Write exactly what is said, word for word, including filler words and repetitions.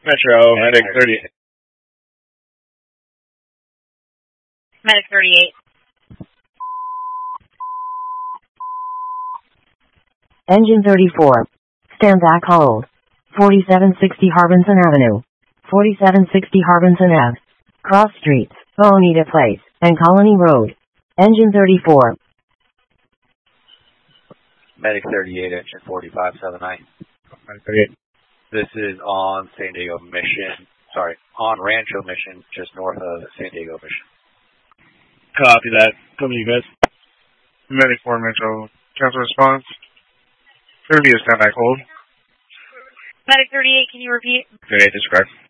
Metro, Medic thirty-eight. Medic thirty-eight. Engine thirty-four. Stand back hold. forty-seven sixty Harbinson Avenue. forty-seven sixty Harbinson Ave. Cross Streets, Oneida Place, and Colony Road. Engine thirty-four. Medic thirty-eight, engine forty-five seven nine. Medic thirty-eight. This is on San Diego Mission, sorry, on Rancho Mission, just north of San Diego Mission. Copy that. Come to you guys. Medic four Metro, cancel response. Going to be a standby hold. Medic thirty-eight, can you repeat? thirty-eight, disregard.